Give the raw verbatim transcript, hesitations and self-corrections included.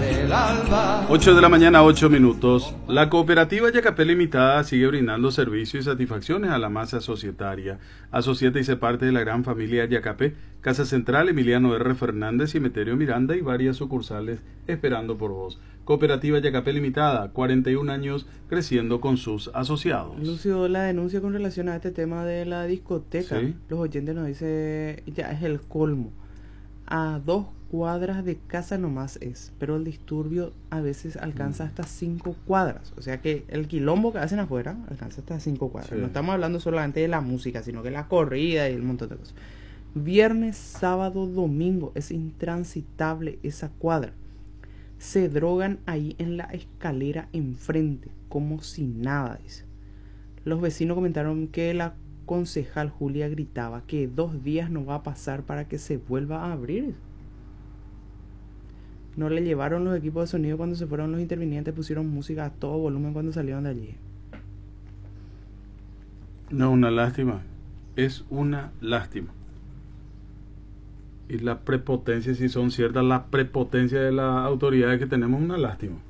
del alba. ocho de la mañana, ocho minutos. La cooperativa Yacapé Limitada sigue brindando servicios y satisfacciones a la masa societaria. Asociate y sé parte de la gran familia Yacapé. Casa Central, Emiliano R. Fernández, Cementerio Miranda y varias sucursales esperando por vos. Cooperativa Yacapé Limitada, cuarenta y un años creciendo con sus asociados. Lucio, la denuncia con relación a este tema de la discoteca. Sí. Los oyentes nos dicen, ya es el colmo. A dos cuadras de casa nomás es, pero el disturbio a veces alcanza hasta cinco cuadras. O sea que el quilombo que hacen afuera alcanza hasta cinco cuadras. Sí. No estamos hablando solamente de la música, sino que la corrida y el montón de cosas. Viernes, sábado, domingo es intransitable esa cuadra. Se drogan ahí en la escalera enfrente, como si nada, dice. Los vecinos comentaron que la concejal Julia gritaba que dos días no va a pasar para que se vuelva a abrir. No le llevaron los equipos de sonido cuando se fueron los intervinientes, pusieron música a todo volumen cuando salieron de allí. No, una lástima. Es una lástima. Y la prepotencia, si son ciertas las prepotencias de las autoridades que tenemos, una lástima.